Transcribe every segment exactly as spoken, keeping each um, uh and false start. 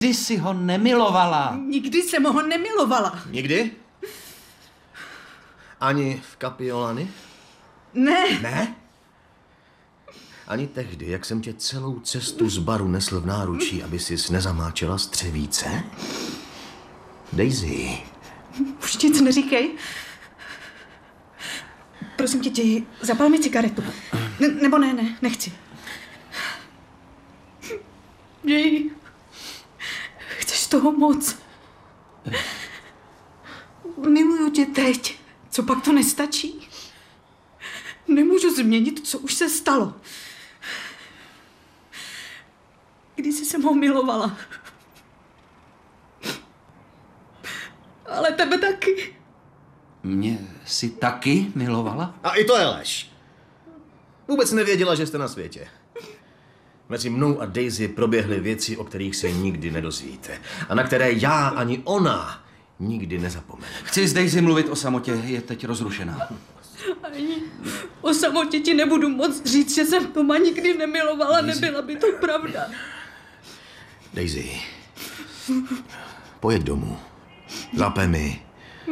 Ty jsi ho nemilovala. Nikdy jsem ho nemilovala. Nikdy? Ani v Kapiolany? Ne. Ne? Ani tehdy, jak jsem tě celou cestu z baru nesl v náručí, aby sis nezamáčela střevíce? Daisy. Už nic neříkej. Prosím tě, Jay, zapal mi cigaretu. Ne, nebo ne, ne, nechci. Jay, chceš toho moc. Miluju tě teď. Co pak to nestačí? Nemůžu změnit, co už se stalo. Kdysi jsem ho milovala. Ale tebe taky. Mě si taky milovala? A i to je lež. Vůbec nevěděla, že jste na světě. Mezi mnou a Daisy proběhly věci, o kterých se nikdy nedozvíte. A na které já ani ona nikdy nezapomeneme. Chci s Daisy mluvit o samotě, je teď rozrušená. Ani o samotě ti nebudu moc říct, že jsem Toma nikdy nemilovala, Daisy. Nebyla by to pravda. Daisy, pojeď domů. Zape mi.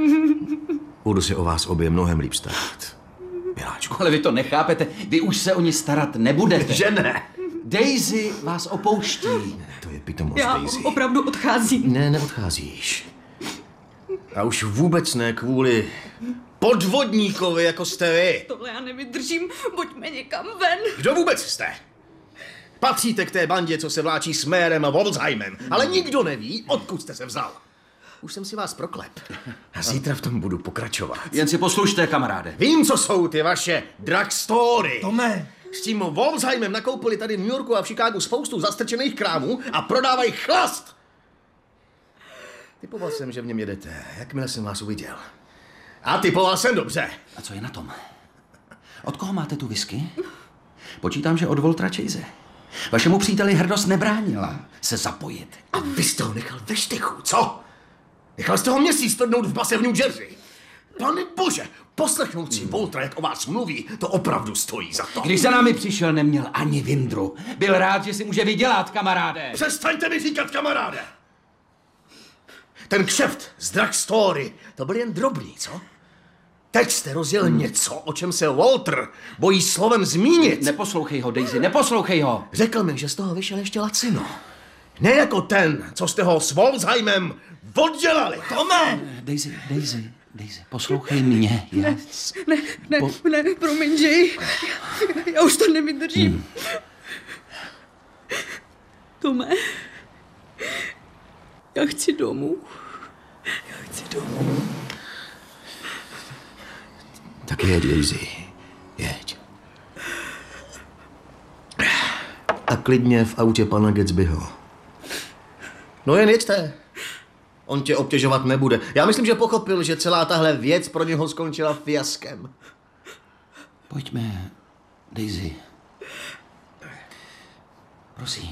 Budu se o vás obě mnohem líp starat. Miláčku. Ale vy to nechápete, vy už se o ní starat nebudete. Že ne? Daisy vás opouští. Ne, to je pitomost, Já Daisy. opravdu odcházím. Ne, neodcházíš. A už vůbec ne kvůli podvodníkovi, jako jste vy. Tohle já nevydržím, pojďme někam ven. Kdo vůbec jste? Patříte k té bandě, co se vláčí s Mérem a Wolfsheimem, ale nikdo neví, odkud jste se vzal. Už jsem si vás proklep. A zítra v tom budu pokračovat. Jen si poslušte, kamaráde. Vím, co jsou ty vaše drugstory. Tome! S tím Wolfsheimem nakoupili tady v New Yorku a v Chicagu spoustu zastrčených krámů a prodávají chlast. Typoval jsem, že v něm jedete, jakmile jsem vás uviděl. A typoval jsem dobře. A co je na tom? Od koho máte tu whisky? Počítám, že od Waltera Chase. Vašemu příteli hrdost nebránila se zapojit. A vy jste ho nechal ve štychu, co? Nechal jste ho měsíc tvrdnout v base v New Jersey. Pane bože, poslechnout si Waltera, jak o vás mluví, to opravdu stojí za to. Když za námi přišel, neměl ani vindru. Byl rád, že si může vydělat, kamaráde. Přestaňte mi říkat, kamaráde. Ten kšeft z drugstory, to byl jen drobný, co? Teď jste rozjel hmm. něco, o čem se Walter bojí slovem zmínit. Neposlouchej ho, Daisy, neposlouchej ho. Řekl mi, že z toho vyšel ještě lacino. Ne jako ten, co jste ho s Wolfsheimem oddělali. Tome! Daisy, Daisy, Daisy, poslouchej mě. Ne, ne, ne, po... ne, promiň, Jay. Já, já už to nevydržím. Hmm. Tome, já chci domů. Já chci domů. Tak jeď, Daisy, jeď. A klidně v autě pana Gatsbyho. No jen jeďte. On tě obtěžovat nebude. Já myslím, že pochopil, že celá tahle věc pro něho skončila fiaskem. Pojďme, Daisy. Prosím.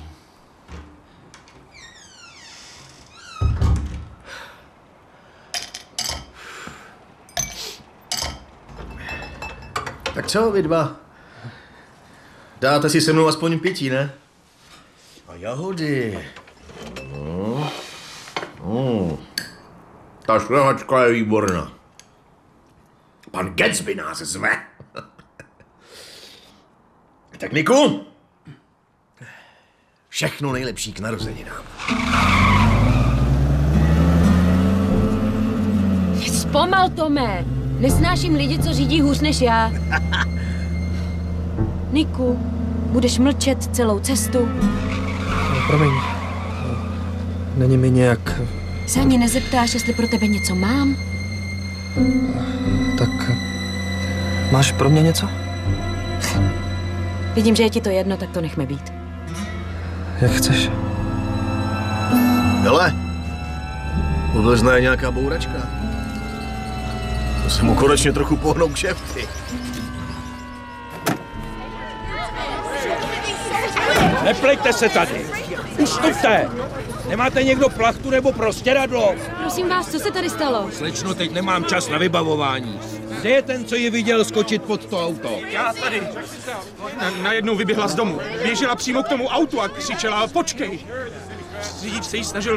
Tak co, vy dva? Dáte si se mnou aspoň pití, ne? A jahody. No. No. Ta šlehačka je výborná. Pan Gatsby nás zve. Tak, Niku, všechno nejlepší k narozeninám. Zpomal, Tome. Nesnáším lidi, co řídí hůř než já. Niku, budeš mlčet celou cestu? No, promiň. Není mi nějak... Se ani nezeptáš, jestli pro tebe něco mám? Tak... Máš pro mě něco? Vidím, že je ti to jedno, tak to nechme být. Jak chceš. Hele, uvlezná je nějaká bouračka. To se mu konečně trochu pohnou kšefty. Nepleťte se tady! Ustupte! Nemáte někdo plachtu nebo prostěradlo? Prosím vás, co se tady stalo? Slečno, teď nemám čas na vybavování. Kde je ten, co ji viděl skočit pod to auto? Já tady. Na, najednou vyběhla z domu. Běžela přímo k tomu autu a křičela, počkej. Řidič se jí snažil